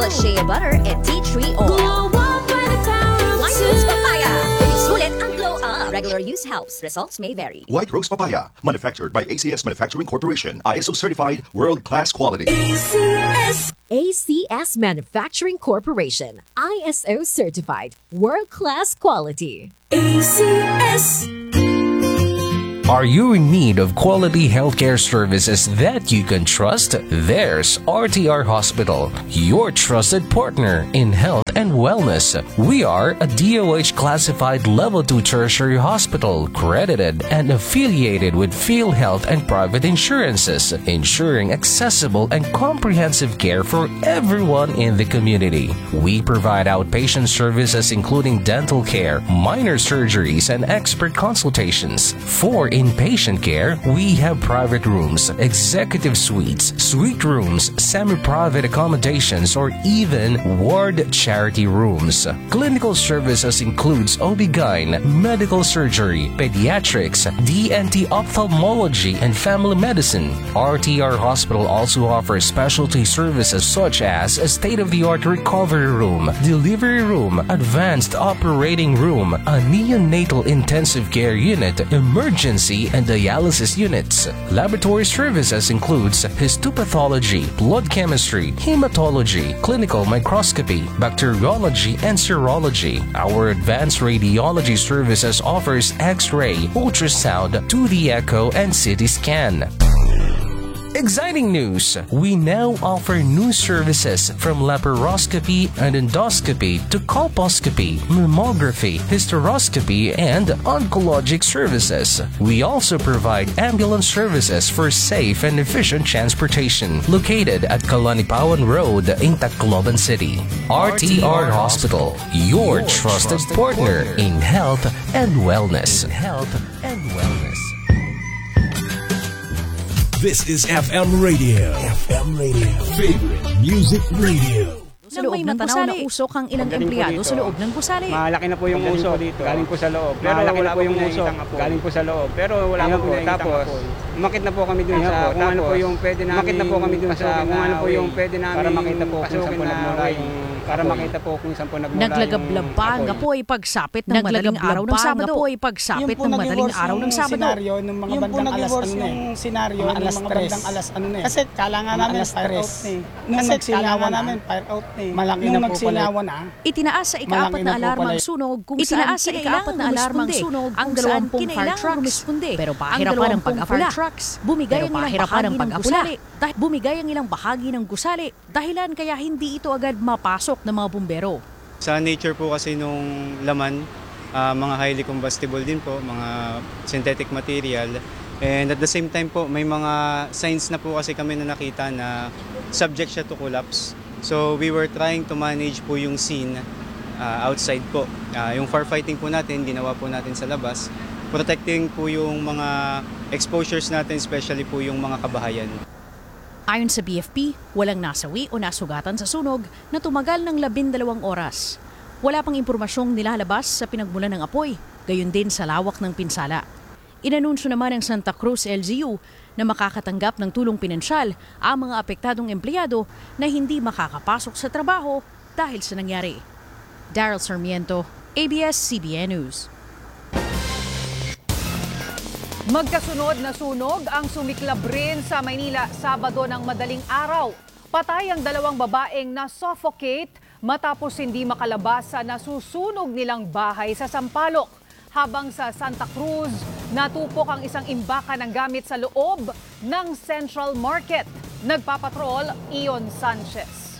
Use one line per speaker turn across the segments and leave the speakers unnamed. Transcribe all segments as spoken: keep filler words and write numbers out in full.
plus shea butter and tea tree oil. White Rose Papaya. Sulit ang glow up. Regular use helps. Results may vary.
White Rose Papaya, manufactured by A C S Manufacturing Corporation, I S O certified, world-class quality.
A C S
A C S Manufacturing Corporation, I S O certified, world-class quality.
A C S.
Are you in need of quality healthcare services that you can trust? There's R T R Hospital, your trusted partner in health and wellness. We are a D O H classified level two tertiary hospital, credited and affiliated with PhilHealth and private insurances, ensuring accessible and comprehensive care for everyone in the community. We provide outpatient services including dental care, minor surgeries, and expert consultations. For inpatient care, we have private rooms, executive suites, suite rooms, semi-private accommodations, or even ward charity rooms. Clinical services includes O B G Y N, medical surgery, pediatrics, D N T ophthalmology, and family medicine. R T R Hospital also offers specialty services such as a state-of-the-art recovery room, delivery room, advanced operating room, a neonatal intensive care unit, emergency and dialysis units. Laboratory services includes histopathology, blood chemistry, hematology, clinical microscopy, bacteriology, and serology. Our advanced radiology services offers X-ray, ultrasound, two D echo, and C T scan. Exciting news! We now offer new services from laparoscopy and endoscopy to colposcopy, mammography, hysteroscopy, and oncologic services. We also provide ambulance services for safe and efficient transportation, located at Kalanipawan Road in Tacloban City. R T R Hospital, your trusted partner in health and wellness. In health and wellness.
This is F M Radio. F M Radio. Favorite Music Radio.
Sa loob ng gusali, usok ang ilang empleyado sa loob ng gusali.
Malaki na po yung usok dito. Galing po sa loob. Pero malaki na po yung usok. Galing po sa loob. Pero wala na po. Tapos, umakit na po kami dun sa kung ano po yung pwede namin. Umakit na po kami dun sa kung ano po yung pwede namin. Para makita po kung saan po nagmula yung para makita po kung saan po nagmula yung
naglagablabang nga po ay pagsapit ng madaling araw ng Sabado. Po ay pagsapit ng madaling araw ng Sabado.
Senaryo ng mga bandang alas ano na eh. Senaryo ng mga bandang alas ano na eh. Kasi kailangan namin fire out eh. Nung nagsingawan namin fire out eh. Malaki na po pala. Na,
itinaas sa ikaapat na alarmang sunog kung saan sa ikaapat na alarmang sunog ang dalawampung fire trucks. Pero pahirapan ang pag-apula. Bumigay ang ilang bahagi ng gusali. Bumigay ang ilang bahagi ng gusali. Dahilan kaya hindi ito agad mapasok ng mga bumbero.
Sa nature po kasi nung laman, uh, mga highly combustible din po, mga synthetic material. And at the same time po, may mga signs na po kasi kami na nakita na subject siya to collapse. So we were trying to manage po yung scene uh, outside po. Uh, yung firefighting po natin, ginawa po natin sa labas. Protecting po yung mga exposures natin, especially po yung mga kabahayan.
Ayon sa B F P, walang nasawi o nasugatan sa sunog na tumagal ng labindalawang oras. Wala pang impormasyong nilalabas sa pinagmulan ng apoy, gayon din sa lawak ng pinsala. Inanunsyo naman ng Santa Cruz L G U na makakatanggap ng tulong pinansyal ang mga apektadong empleyado na hindi makakapasok sa trabaho dahil sa nangyari. Daryl Sarmiento, A B S C B N News.
Magkasunod na sunog ang sumiklab rin sa Maynila Sabado ng madaling araw. Patay ang dalawang babaeng na-suffocate matapos hindi makalabas sa nasusunog nilang bahay sa Sampaloc. Habang sa Santa Cruz, natupok ang isang imbaka ng gamit sa loob ng Central Market. Nagpapatrol, Ion Sanchez.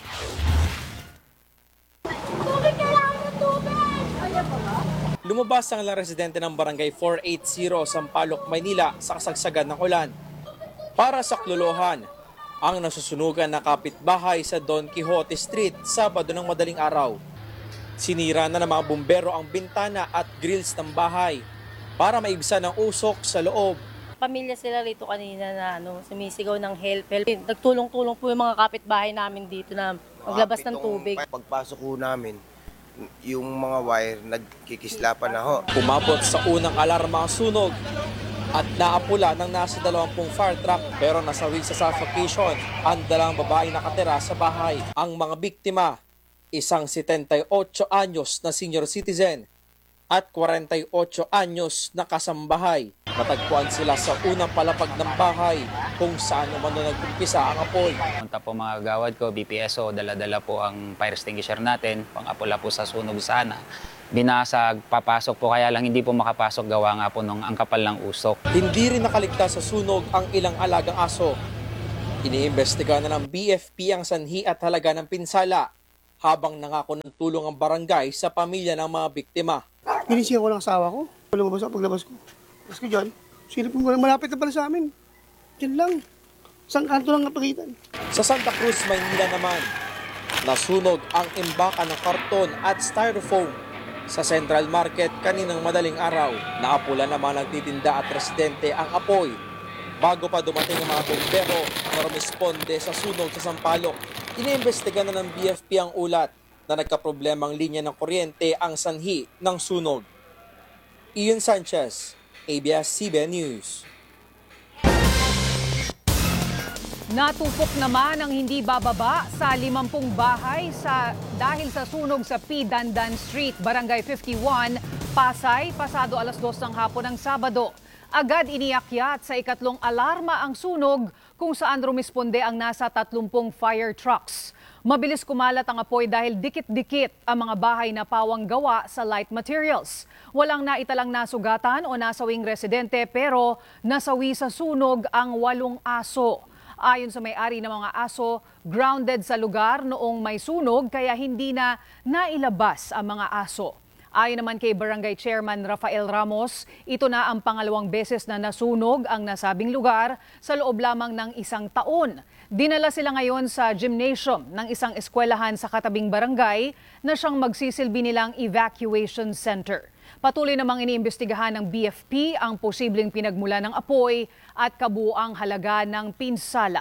Tubig, kailangan ng tubig! Ayan pa ba?
Lumabas ang ilang residente ng Barangay four eighty, Sampaloc, Maynila sa kasagsagan ng ulan. Para sa klolohan, ang nasusunugan na kapitbahay sa Don Quixote Street Sabado ng madaling araw. Sinira na ng mga bumbero ang bintana at grills ng bahay para maibsan ang usok sa loob.
Pamilya sila rito kanina na ano, sumisigaw ng help, help. Nagtulong-tulong po yung mga kapitbahay namin dito na maglabas ng tubig.
Pagpasok ko namin, yung mga wire nagkikislapan na ho.
Umabot sa unang alarma ang sunog. at naapula ng nasa dalawampung fire truck pero nasawi sa suffocation ang dalawang babae nakatira sa bahay. Ang mga biktima, isang setenta-ocho anyos na senior citizen at forty-eight anyos na kasambahay. Natagpuan sila sa unang palapag ng bahay kung saan umano nagkumpisa ang apoy.
Punta po mga gawad ko, B P S O, dala-dala po ang fire extinguisher natin, pang-apula po sa sunog sana. Binasag, papasok po, kaya lang hindi po makapasok, gawa nga po nung ang kapal ng usok.
Hindi rin nakaligtas sa sunog ang ilang alagang aso. Iniimbestiga na ng B F P ang sanhi at halaga ng pinsala habang nangako ng tulong ang barangay sa pamilya ng mga biktima.
Ginising ako ng asawa ko. Lumabas ako paglabas ko. Tapos ko dyan, silipin ko lang, malapit na pala sa amin. Diyan lang. Isang kanto lang napagitan.
Sa Santa Cruz, Maynila naman, nasunog ang imbaka ng karton at styrofoam sa Central Market kaninang madaling araw. Naapula naman nagtitinda at residente ang apoy bago pa dumating ang mga bombero na rumisponde sa sunog sa Sampaloc. Iniimbestiga na ng B F P ang ulat na nagkaproblemang linya ng kuryente ang sanhi ng sunog. Ian Sanchez, A B S C B N News.
Natupok naman ang hindi bababa sa limampung bahay sa dahil sa sunog sa P. Dandan Street, Barangay fifty-one, Pasay, pasado alas dos ng hapon ng Sabado. Agad iniakyat sa ikatlong alarma ang sunog kung saan rumisponde ang nasa tatlumpung fire trucks. Mabilis kumalat ang apoy dahil dikit-dikit ang mga bahay na pawang gawa sa light materials. Walang naitalang nasugatan o nasawing residente pero nasawi sa sunog ang walong aso. Ayon sa may-ari ng mga aso, grounded sa lugar noong may sunog kaya hindi na nailabas ang mga aso. Ayon naman kay Barangay Chairman Rafael Ramos, ito na ang pangalawang beses na nasunog ang nasabing lugar sa loob lamang ng isang taon. Dinala sila ngayon sa gymnasium ng isang eskwelahan sa katabing barangay na siyang magsisilbi nilang evacuation center. Patuloy namang iniimbestigahan ng B F P ang posibleng pinagmula ng apoy at kabuuang halaga ng pinsala.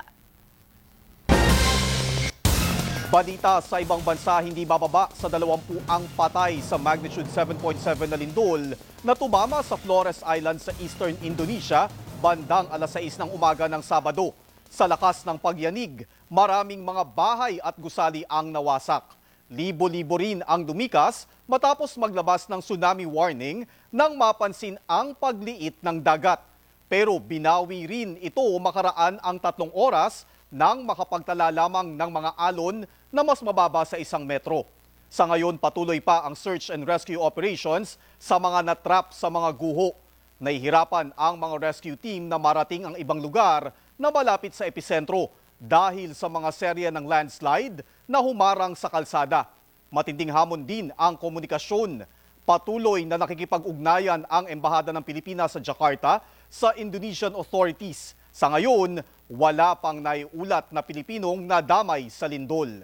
Balita sa ibang bansa, hindi bababa sa dalawampu ang patay sa magnitude seven point seven na lindol na tumama sa Flores Island sa eastern Indonesia bandang alas sais ng umaga ng Sabado. Sa lakas ng pagyanig, maraming mga bahay at gusali ang nawasak. Libo-libo rin ang dumikas matapos maglabas ng tsunami warning nang mapansin ang pagliit ng dagat. Pero binawi rin ito makaraan ang tatlong oras nang makapagtala lamang ng mga alon na mas mababa sa isang metro. Sa ngayon, patuloy pa ang search and rescue operations sa mga natrap sa mga guho. Nahihirapan ang mga rescue team na marating ang ibang lugar na malapit sa episentro dahil sa mga serya ng landslide na humarang sa kalsada. Matinding hamon din ang komunikasyon. Patuloy na nakikipag-ugnayan ang Embahada ng Pilipinas sa Jakarta sa Indonesian authorities. Sa ngayon, wala pang naiulat na Pilipinong nadamay sa lindol.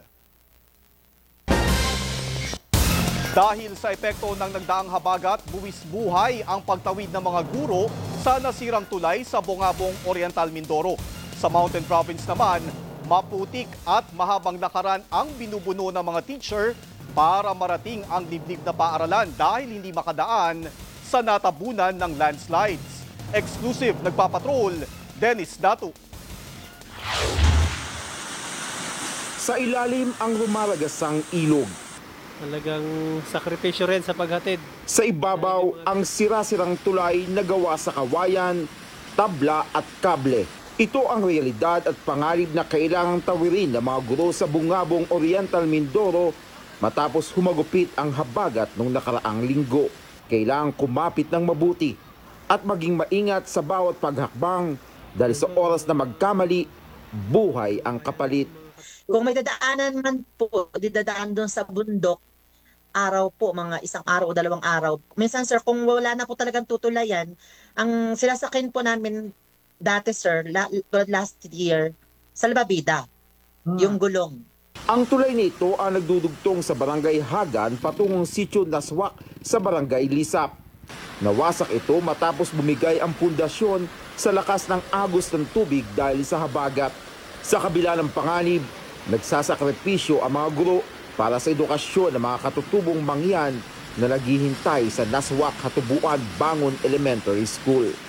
Dahil sa epekto ng nagdaang habagat, buwis buhay ang pagtawid ng mga guro sa nasirang tulay sa Bongabong, Oriental Mindoro. Sa Mountain Province naman, maputik at mahabang lakaran ang binubuno ng mga teacher para marating ang liblib na paaralan dahil hindi makadaan sa natabunan ng landslides. Exclusive nagpapatrol, Dennis Datu.
Sa ilalim ang rumaragasang ilog.
Talagang sakripisyo rin sa paghatid.
Sa ibabaw ang sira-sirang tulay na gawa sa kawayan, tabla at kable. Ito ang realidad at pangarib na kailangang tawirin ng mga guro sa Bungabong, Oriental Mindoro matapos humagupit ang habagat noong nakaraang linggo. Kailangang kumapit ng mabuti at maging maingat sa bawat paghakbang dahil sa oras na magkamali, buhay ang kapalit.
Kung may dadaanan man po, didadaan doon sa bundok, araw po, mga isang araw o dalawang araw. Minsan sir, kung wala na po talagang tutulayan, ang sinasakyan po namin dati sir, la, last year, Salbabida, hmm. yung gulong.
Ang tulay nito ang nagdudugtong sa Barangay Hagan patungong Sitio Naswak sa Barangay Lisap. Nawasak ito matapos bumigay ang pundasyon sa lakas ng agos ng tubig dahil sa habagat. Sa kabila ng panganib, nagsasakripisyo ang mga guro para sa edukasyon ng mga katutubong mangyan na naghihintay sa Naswak Hatubuan Bangon Elementary School.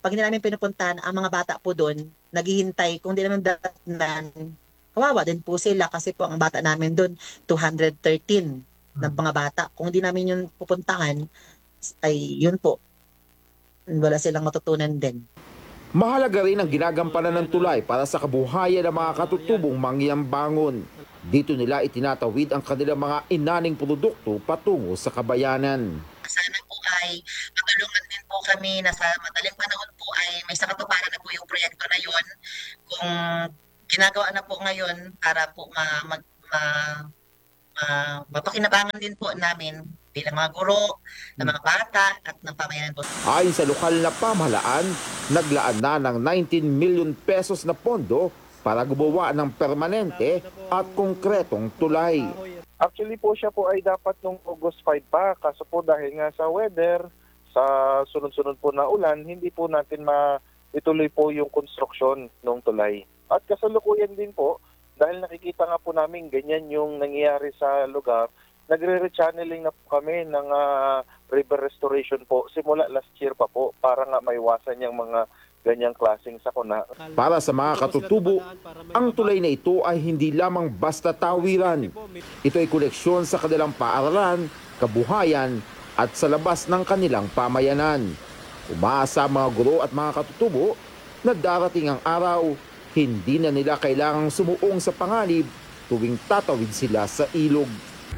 pag hindi namin pinupuntahan, ang mga bata po doon, naghihintay, kung di naman datnan, kawawa din po sila kasi po ang bata namin doon, two hundred thirteen ng mga bata. Kung di namin yun pupuntahan, ay yun po, wala silang matutunan din.
Mahalaga rin ang ginagampanan ng tulay para sa kabuhayan ng mga katutubong mangyambangon. Dito nila itinatawid ang kanilang mga inaning produkto patungo sa kabayanan.
Sana po ay matulungan din po kami na sa madaling panahon po ay may sakatuparan na po yung proyekto na yun. Kung ginagawa na po ngayon para po ma, mag, ma, ma, mapakinabangan din po namin bilang mga guro, ng mga bata at ng pamayanan po.
Ayon sa lokal na pamahalaan, naglaan na ng nineteen million pesos na pondo para gumawa ng permanente at konkretong tulay.
Actually po siya po ay dapat nung August five pa, kaso po dahil nga sa weather, sa sunod-sunod po na ulan, hindi po natin maituloy po yung construction ng tulay. At kasalukuyan din po, dahil nakikita nga po namin ganyan yung nangyayari sa lugar, nagre-rechanneling na po kami ng uh, river restoration po simula last year pa po para nga maiwasan yung mga ganyang klaseng sakuna.
Para sa mga katutubo, ang tulay na ito ay hindi lamang basta tawiran. Ito ay koleksyon sa kanilang paaralan, kabuhayan at sa labas ng kanilang pamayanan. Umaasa mga guro at mga katutubo na darating ang araw, hindi na nila kailangang sumuong sa panganib tuwing tatawid sila sa ilog.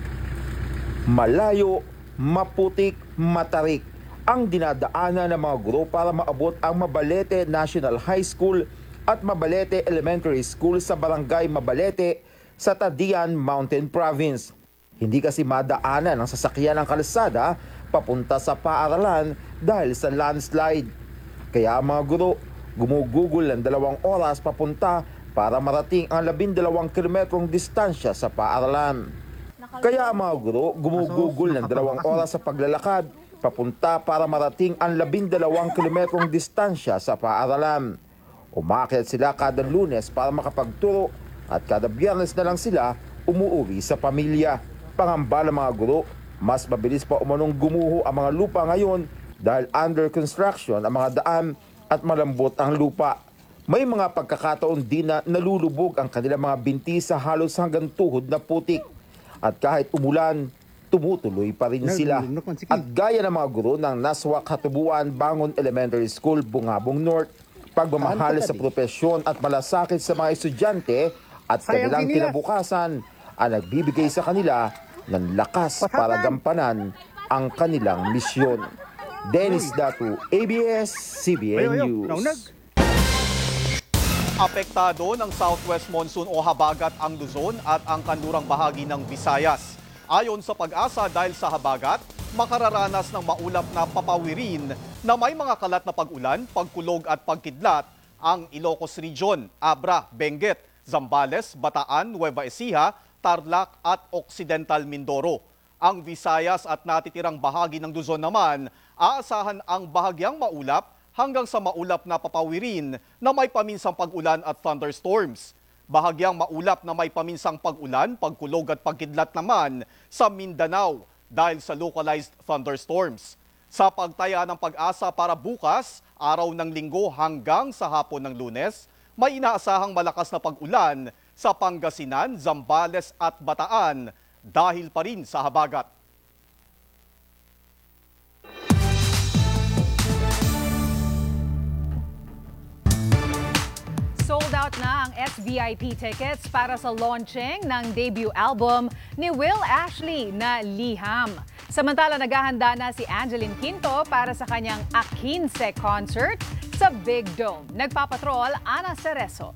Malayo, maputik, matarik ang dinadaanan ng mga guro para maabot ang Mabalete National High School at Mabalete Elementary School sa Barangay Mabalete sa Tadian Mountain Province. Hindi kasi madaanan ang sasakyan ng kalsada papunta sa paaralan dahil sa landslide. Kaya ang mga guro gumugugol ng dalawang oras papunta para marating ang labindalawang kilometrong distansya sa paaralan. Kaya ang mga guro gumugugol ng dalawang oras sa paglalakad papunta para marating ang labindalawang kilometrong distansya sa paaralan. Umakyat sila kada Lunes para makapagturo at kada Biyernes na lang sila umuwi sa pamilya. Pangamba ng mga guro, mas mabilis pa umanong gumuho ang mga lupa ngayon dahil under construction ang mga daan at malambot ang lupa. May mga pagkakataon din na nalulubog ang kanilang mga binti sa halos hanggang tuhod na putik. At kahit umulan, tumutuloy pa rin sila. At gaya ng mga guro ng Naswa Katubuan Bangon Elementary School, Bungabong North, pagmamahal sa propesyon at malasakit sa mga estudyante at kanilang kinabukasan ang nagbibigay sa kanila ng lakas para gampanan ang kanilang misyon. Dennis Datu, A B S C B N News.
Apektado ng southwest monsoon o habagat ang Luzon at ang kanlurang bahagi ng Visayas. Ayon sa Pag-asa, dahil sa habagat, makararanas ng maulap na papawirin na may mga kalat na pag-ulan, pagkulog at pagkidlat ang Ilocos Region, Abra, Benguet, Zambales, Bataan, Nueva Ecija, Tarlac at Occidental Mindoro. Ang Visayas at natitirang bahagi ng Luzon naman, aasahan ang bahagyang maulap hanggang sa maulap na papawirin na may paminsang pag-ulan at thunderstorms. Bahagyang maulap na may paminsang pag-ulan, pagkulog at pagkidlat naman sa Mindanao dahil sa localized thunderstorms. Sa pagtaya ng Pag-asa para bukas, araw ng Linggo hanggang sa hapon ng Lunes, may inaasahang malakas na pag-ulan sa Pangasinan, Zambales at Bataan dahil pa rin sa habagat.
Sold out na ang S V I P tickets para sa launching ng debut album ni Will Ashley na Liham. Samantala, naghahanda na si Angeline Quinto para sa kanyang A quince concert sa Big Dome. Nagpapatrol, Ana Cerezo.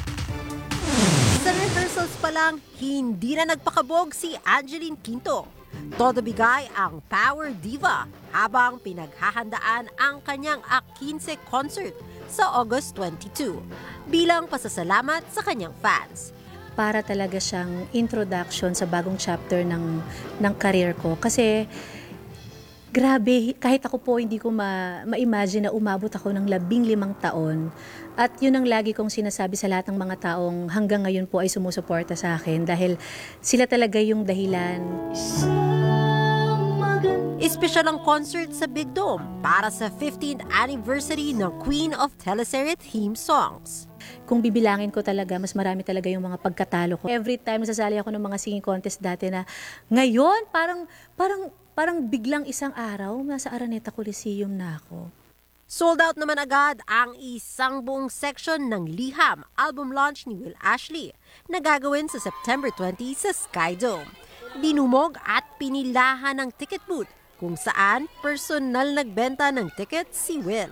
Sa rehearsals pa lang, hindi na nagpakabog si Angeline Quinto. Todo bigay ang power diva habang pinaghahandaan ang kanyang A quince concert sa August twenty-two bilang pasasalamat sa kanyang fans.
Para talaga siyang introduction sa bagong chapter ng, ng career ko. Kasi grabe, kahit ako po hindi ko ma, ma-imagine na umabot ako ng labing limang taon. At yun ang lagi kong sinasabi sa lahat ng mga taong hanggang ngayon po ay sumusuporta sa akin dahil sila talaga yung dahilan.
Espesyal ang concert sa Big Dome para sa fifteenth anniversary ng Queen of Teleserye theme songs.
Kung bibilangin ko talaga, mas marami talaga yung mga pagkatalo ko. Every time nasasali ako ng mga singing contest dati na ngayon, parang, parang, parang biglang isang araw, nasa Araneta Coliseum na ako.
Sold out naman agad ang isang buong section ng Liham album launch ni Will Ashley na gagawin sa September twentieth sa Sky Dome. Dinumog at pinilahan ng ticket booth kung saan personal nagbenta ng ticket si Will.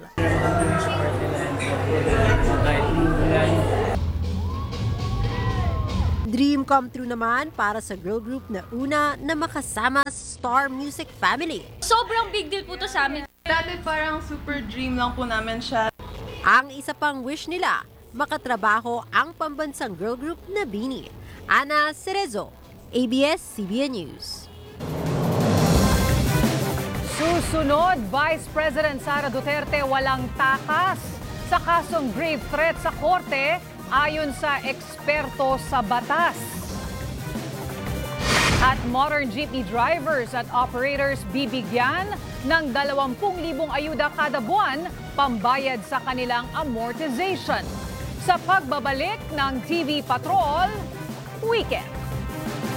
Dream come true naman para sa girl group na una na makasama sa Star Music family.
Sobrang big deal po to sa amin. Dati parang super dream lang po namin siya.
Ang isa pang wish nila, makatrabaho ang pambansang girl group na BINI. Ana Cerezo, A B S C B N News.
Susunod, Vice President Sara Duterte walang takas sa kasong grave threat sa korte ayon sa eksperto sa batas. At modern jeepney drivers at operators bibigyan ng dalawampu libong ayuda kada buwan pambayad sa kanilang amortization. Sa pagbabalik ng T V Patrol Weekend.